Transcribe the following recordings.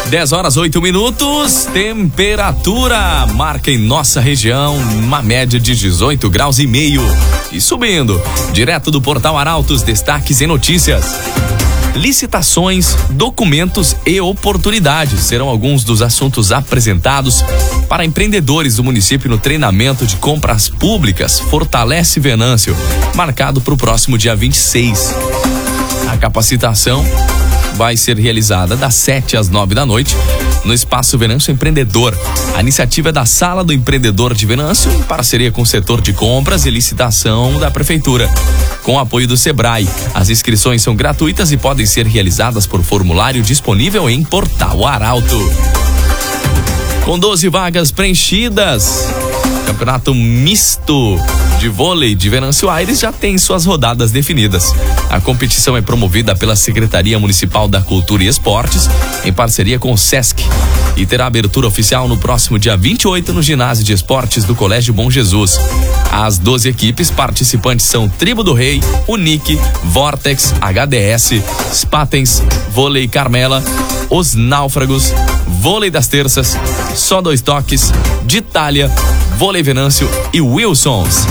10h08, temperatura marca em nossa região uma média de 18 graus e meio. E subindo, direto do Portal Arautos, destaques e notícias. Licitações, documentos e oportunidades serão alguns dos assuntos apresentados para empreendedores do município no treinamento de compras públicas Fortalece Venâncio, marcado para o próximo dia 26. A capacitação vai ser realizada das 7 às 9 da noite no Espaço Venâncio Empreendedor. A iniciativa é da Sala do Empreendedor de Venâncio, em parceria com o setor de compras e licitação da Prefeitura, com o apoio do Sebrae. As inscrições são gratuitas e podem ser realizadas por formulário disponível em Portal Arauto. Com 12 vagas preenchidas, Campeonato Misto de Vôlei de Venâncio Aires já tem suas rodadas definidas. A competição é promovida pela Secretaria Municipal da Cultura e Esportes, em parceria com o SESC, e terá abertura oficial no próximo dia 28 no Ginásio de Esportes do Colégio Bom Jesus. As 12 equipes participantes são Tribo do Rei, Unique, Vortex, HDS, Spatens, Vôlei Carmela, Os Náufragos, Vôlei das Terças, Só Dois Toques, D'Itália, Vôlei Venâncio e Wilsons.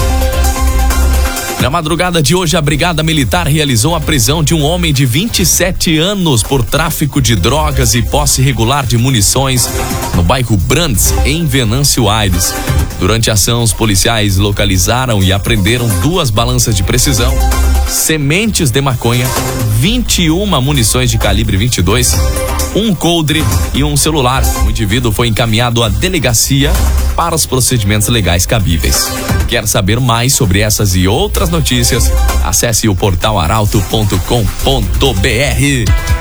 Na madrugada de hoje, a Brigada Militar realizou a prisão de um homem de 27 anos por tráfico de drogas e posse irregular de munições no bairro Brandes, em Venâncio Aires. Durante a ação, os policiais localizaram e apreenderam 2 balanças de precisão, sementes de maconha, 21 munições de calibre 22, um coldre e um celular. O indivíduo foi encaminhado à delegacia para os procedimentos legais cabíveis. Quer saber mais sobre essas e outras notícias? Acesse o portalarauto.com.br.